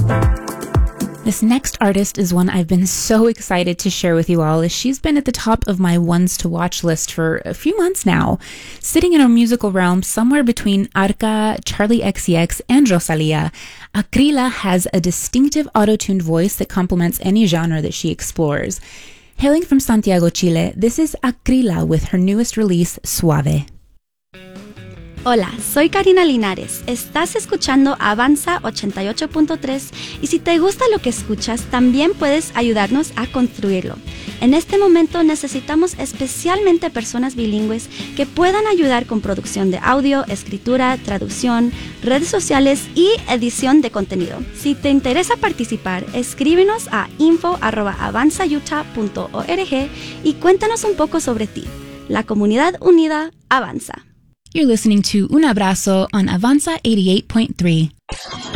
This next artist is one I've been so excited to share with you all, as she's been at the top of my ones to watch list for a few months now, sitting in our musical realm somewhere between Arca, Charlie XCX, and Rosalia. Akrila has a distinctive auto-tuned voice that complements any genre that she explores. Hailing from Santiago, Chile, this is Akrila with her newest release, Suave. Hola, soy Karina Linares. Estás escuchando Avanza 88.3 y si te gusta lo que escuchas, también puedes ayudarnos a construirlo. En este momento necesitamos especialmente personas bilingües que puedan ayudar con producción de audio, escritura, traducción, redes sociales y edición de contenido. Si te interesa participar, escríbenos a info@avanzautah.org y cuéntanos un poco sobre ti. La comunidad unida avanza. You're listening to Un Abrazo on Avanza 88.3.